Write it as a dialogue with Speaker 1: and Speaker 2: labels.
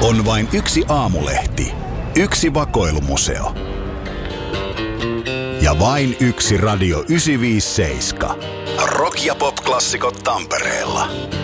Speaker 1: On vain yksi aamulehti, yksi vakoilumuseo ja vain yksi Radio 957. Rock- ja pop-klassikot Tampereella.